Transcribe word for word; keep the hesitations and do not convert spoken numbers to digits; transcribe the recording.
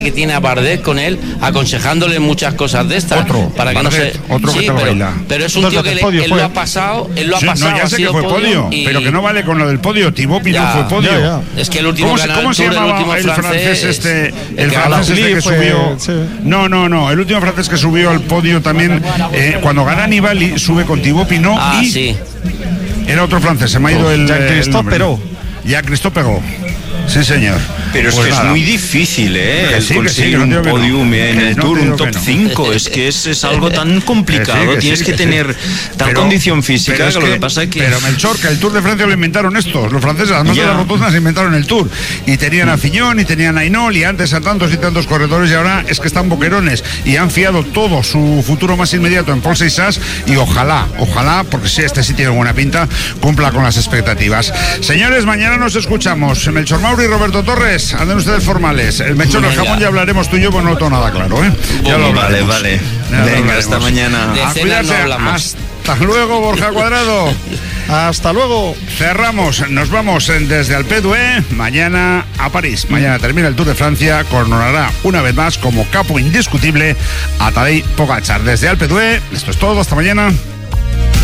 que tiene a Bardet con él, aconsejándole muchas cosas de estas. Otro, para que Bardet, no se... otro sí, que te lo pero, baila. pero es un tío que le, él fue. lo ha pasado, él lo ha sí, pasado. No, ya sé que fue podio, podio y... pero que no vale con lo del podio. Thibaut Pinot ya, fue podio. Ya, ya. Es que el último ¿Cómo, ganador, ¿cómo se el llamaba último el francés, francés este? El, el francés este que fue, subió. Sí. No, no, no. El último francés que subió al podio también, eh, cuando gana Nibali, sube con Thibaut Pinot ah, y sí. Era otro francés. Se me ha ido oh, el. Jean-Christophe Perrault. Jean-Christophe Perrault. Sí, señor. Pero es pues que nada. es muy difícil, ¿eh? Que El sí, conseguir que sí, que un no podium no. en Que el no Tour, un top no. cinco. Es que es, es algo tan complicado. Que sí, que Tienes sí, que, que tener sí. tal pero, condición física pero es que que lo que pasa es que. Pero Melchor, que el Tour de Francia lo inventaron estos. Los franceses, las masas rotundas inventaron el Tour. Y tenían a Fillon y tenían a Hinault y antes a tantos y tantos corredores. Y ahora es que están boquerones. Y han fiado todo su futuro más inmediato en Paul Seixas. Y ojalá, ojalá, porque si este sí tiene buena pinta, cumpla con las expectativas. Señores, mañana nos escuchamos. Melchor Mauri y Roberto Torres, anden ustedes formales. El Melchor del jamón ya hablaremos tú y yo, pues no tengo nada claro, ¿eh? Ya lo vale, vale. Ya Venga, hasta mañana. De a cena no cuidarse. Hasta luego, Borja Cuadrado. Hasta luego. Cerramos, nos vamos desde Alpe d'Huez, mañana a París. Mañana termina el Tour de Francia, coronará una vez más como capo indiscutible a Tadej Pogačar. Desde Alpe d'Huez, esto es todo, hasta mañana.